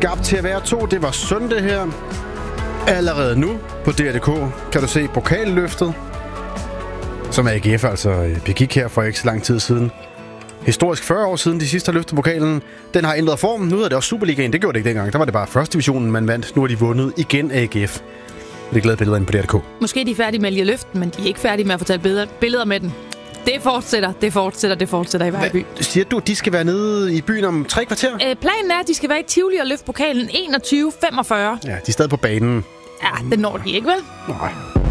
Skabt til at være to. Det var søndag her. Allerede nu på DR.dk kan du se pokalløftet, som AGF altså begik her for ikke så lang tid siden. Historisk 40 år siden de sidste har løftet pokalen. Den har ændret form. Nu er det også Superligaen. Det gjorde det ikke dengang. Der var det bare første divisionen, man vandt. Nu har de vundet igen AGF. Det er glade billeder inde på DR.dk. Måske er de færdige med at lige løften, men de er ikke færdige med at fortælle billeder med den. Det fortsætter i Vejby. Siger du, de skal være nede i byen om 3 kvarter? Planen er, at de skal være i Tivoli og løfte pokalen 21.45. Ja, de er stadig på banen. Ja, det når de ikke, vel? Nej.